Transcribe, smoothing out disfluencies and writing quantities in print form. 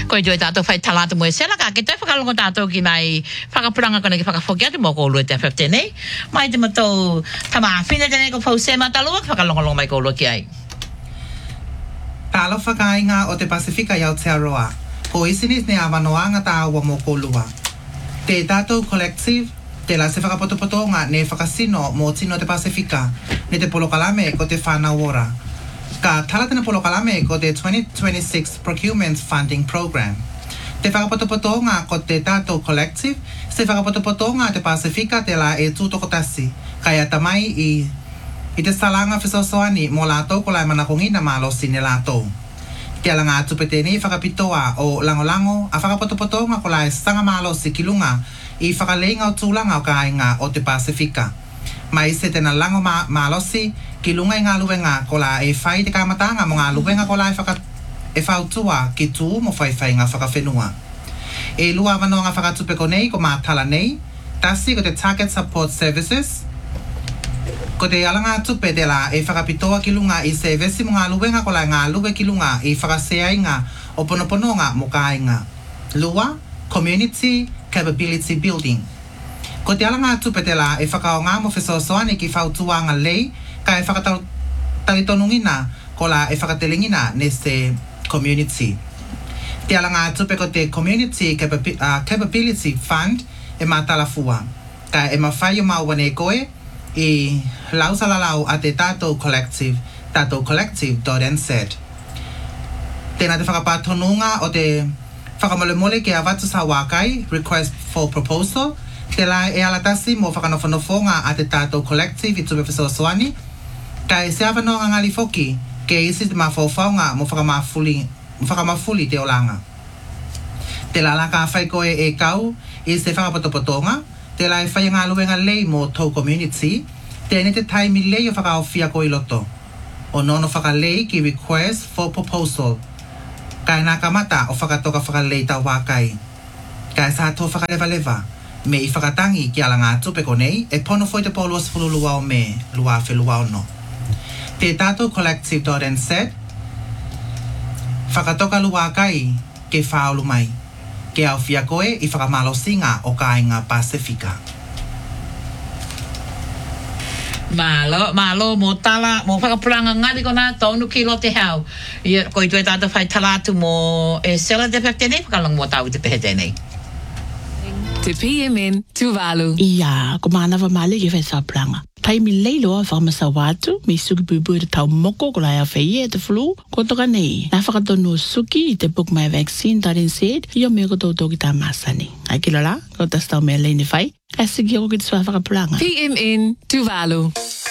Ko i tato fai talata mo sela ka ke te whakalongo tato ki mai whakapuranga kona ki whakafokia te moko ulu te whafte nei. Mai te matou tama whina tene ko whau se matalua ki whakalongo mai ko ulu ki ai. Talo whakainga o te Pasifika i Aotearoa. Ko isinis ne awanoanga ta awa moko ulua. Te tato collective te la se whakapotopotonga ne whakasino mo tino te Pasifika ne te polokalame ko te whanauora. Ka tala tena polokalame ko te 2026 Procurement Funding Program. Te whakapotopotonga ko te tato collective, se whakapotopotonga te Pasifika te la e tūtokotasi, kaya tamai i te salanga whisosoani mo lātou ko lai manakongina malo sine lātou. Te alanga tupeteni whakapitoa o langolango a whakapotopotonga ko lai sanga malo si kilunga i whakaleinga o tūlanga o kāinga o te Pasifika. Mai se tena lango malosi kilunga i ngā luenga ko la e whai te kamatanga mo ngā luenga ko la e whautua ki tū mo whai ngā whakawhenua. E lua wanoa ngā whakatupeko nei ko mātala nei, tasi ko te Target Support Services, ko te alanga tupe te la e whakapitoa kilunga i se vesi mo ngā luenga ko la ngā lue kilunga i whakaseainga o ponopononga mo kāinga. Lua, Community Capability Building. Ko te alanga tupe te la e whakao ngā mo whesoasoani ki whautuanga lei ka e whakatalitonungina ko la e whakatelingina ne se community. Te alanga tupe ko te Community Capability Fund e mātalafua. Ka e mawhai o mauane koe i lausalalau a te Tātou Collective.nz. Tēnā te whakapātonunga o te whakamolemole ke a watu sa wakai, Request for Proposal, te la e alatasi mo whakanofonofonga a te Tātou Collective i tupe whesoasoani, ka e se awanoa ngali foki ke isi te mawhauwhaunga mo whakamafuli te olanga. Te la laka whai koe e kau i se whakapotopotonga, te la e whai ngā luenga lei mo tau community, tēne te taimi lei o whakaawhia ko i loto. O nono whakalei ki Request for Proposal. Ka e nā kamata o whakatoka whakalei tau wakai. Ka e sa tō whakaleva me i whakatangi ki ala ngā tupeko nei, e pono foi te polo asfulu luao me, lua whelua ono. Te Tātou Collective.nz, whakatoka lua kai ke whaolu mai, ke au whia koe i whakamalosinga o kāinga Pasifika. Malo, mo tala, mo whakapuranga ngari ko nā tonu ki lo te hau. Ko i tue tātou whai talatu mo e sela te pek tēnei, whakalang mo tau te pehe tēnei. Te PMN Tuvalu. Ia, ko manawa male ki whai saplanga. Taimi leilo a whakamasa watu, me suki buibui te tau moko ko lai a whaie e te flu, ko toka nei. Nā whakatonu suki i te book my vaccine.nz, i o mea ko tautou ki tā masani. Ai ki la, ko ta stau mea leini whai, ka siki o ki te sua whakapuranga. PMN Tuvalu.